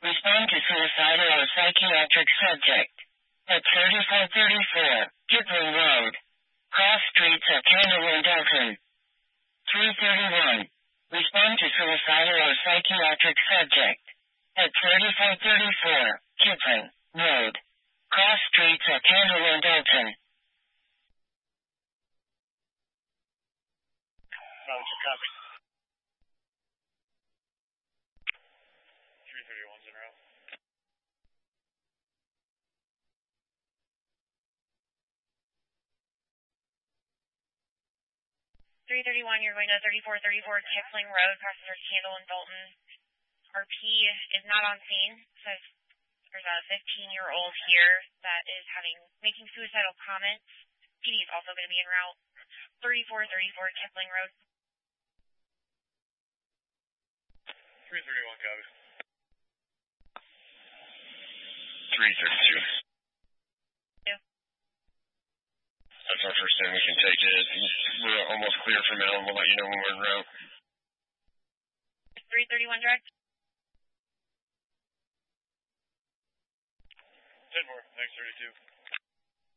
Respond to suicidal or psychiatric subject. At 3434 Kipling Road. Cross streets at Kendall and Dalton. 331. Respond to suicidal or psychiatric subject. At 3434 Kipling Road. Cross streets at Kendall and Dalton. Copy. 331's in route. 331, you're going to 3434 Kipling Road, passengers Kendall and Dalton. RP is not on scene, so there's a 15-year-old here that is making suicidal comments. PD is also going to be en route. 3434 Kipling Road. 331, copy. 332. That's our first thing we can take it. We're almost clear from now, and we'll let you know when we're en route. 331 direct. 10-4, thanks 32.